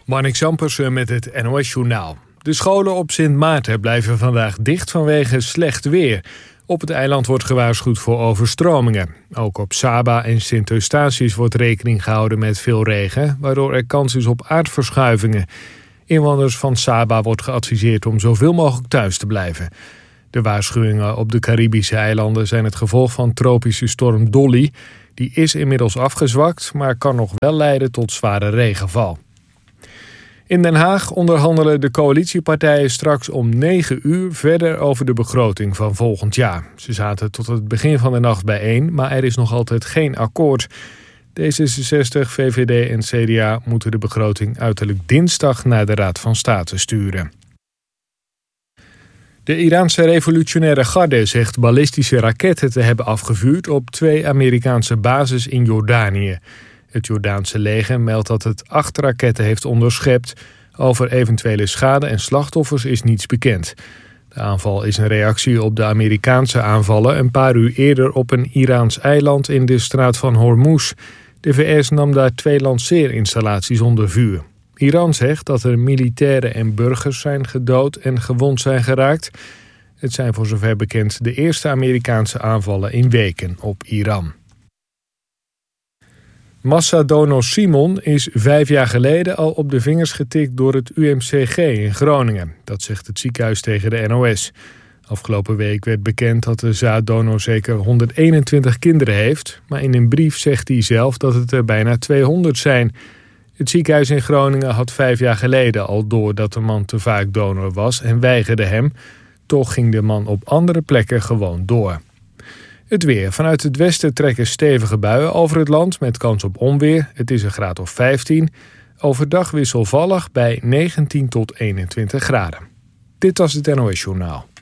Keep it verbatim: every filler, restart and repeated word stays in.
Marnix Zampersen met het N O S-journaal. De scholen op Sint Maarten blijven vandaag dicht vanwege slecht weer. Op het eiland wordt gewaarschuwd voor overstromingen. Ook op Saba en Sint Eustatius wordt rekening gehouden met veel regen, waardoor er kans is op aardverschuivingen. Inwoners van Saba wordt geadviseerd om zoveel mogelijk thuis te blijven. De waarschuwingen op de Caribische eilanden zijn het gevolg van tropische storm Dolly. Die is inmiddels afgezwakt, maar kan nog wel leiden tot zware regenval. In Den Haag onderhandelen de coalitiepartijen straks om negen uur verder over de begroting van volgend jaar. Ze zaten tot het begin van de nacht bijeen, maar er is nog altijd geen akkoord. D zesenzestig, V V D en C D A moeten de begroting uiterlijk dinsdag naar de Raad van State sturen. De Iraanse revolutionaire garde zegt ballistische raketten te hebben afgevuurd op twee Amerikaanse bases in Jordanië. Het Jordaanse leger meldt dat het acht raketten heeft onderschept. Over eventuele schade en slachtoffers is niets bekend. De aanval is een reactie op de Amerikaanse aanvallen een paar uur eerder op een Iraans eiland in de straat van Hormuz. De V S nam daar twee lanceerinstallaties onder vuur. Iran zegt dat er militairen en burgers zijn gedood en gewond zijn geraakt. Het zijn voor zover bekend de eerste Amerikaanse aanvallen in weken op Iran. Massa Donor Simon is vijf jaar geleden al op de vingers getikt door het U M C G in Groningen. Dat zegt het ziekenhuis tegen de N O S. Afgelopen week werd bekend dat de zaaddonor zeker honderdeenentwintig kinderen heeft. Maar in een brief zegt hij zelf dat het er bijna tweehonderd zijn. Het ziekenhuis in Groningen had vijf jaar geleden al door dat de man te vaak donor was en weigerde hem. Toch ging de man op andere plekken gewoon door. Het weer. Vanuit het westen trekken stevige buien over het land met kans op onweer. Het is een graad of vijftien. Overdag wisselvallig bij negentien tot eenentwintig graden. Dit was het N O S-journaal.